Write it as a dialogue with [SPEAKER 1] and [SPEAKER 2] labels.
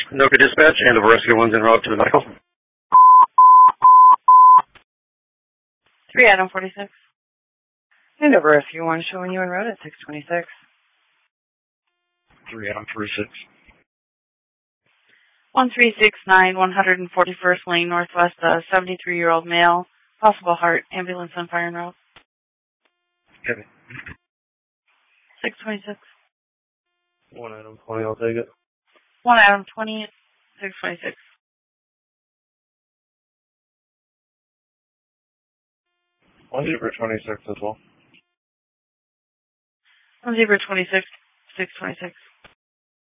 [SPEAKER 1] Anoka Dispatch, and the rescue one's en route to the medical.
[SPEAKER 2] 3 Adam 46. And over rescue one showing you en route at 626.
[SPEAKER 1] 3 Adam 46.
[SPEAKER 2] 1369 141st Lane Northwest, 73-year-old male, possible heart, ambulance on fire en route.
[SPEAKER 1] Okay.
[SPEAKER 2] 626.
[SPEAKER 1] 1 Adam 20, I'll take it.
[SPEAKER 2] 1 Adam 20, 626.
[SPEAKER 1] 1 Zebra 26 as well.
[SPEAKER 2] 1 Zebra 26, 626.